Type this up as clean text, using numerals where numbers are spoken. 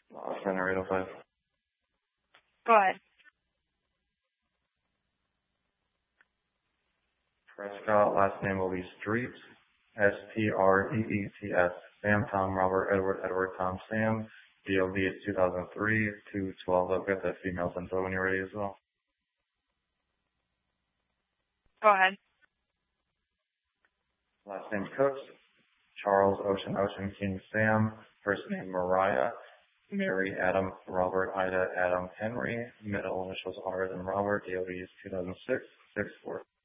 Center 805. Go ahead. Prescott, last name will be Streets, Streets. Sam, Tom, Robert, Edward, Tom, Sam. DOB is 2003 to 12. I've got the females info when you're ready as well. Go ahead. Last name Cooks, Charles, Ocean, King, Sam. First name Mariah, Mary, Adam, Robert, Ida, Adam, Henry. Middle initials R as in Robert. DOB is 2006, 64.